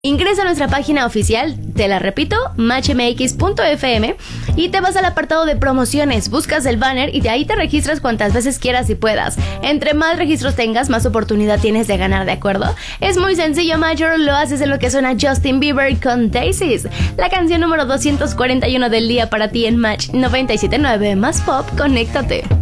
Ingresa a nuestra página oficial, te la repito, matchmx.fm, y te vas al apartado de promociones, buscas el banner y de ahí te registras cuantas veces quieras y puedas. Entre más registros tengas, más oportunidad tienes de ganar, ¿de acuerdo? Es muy sencillo, Major, lo haces en lo que suena Justin Bieber con Daisies, la canción número 241 del día para ti en Match 97.9 más Pop, conéctate.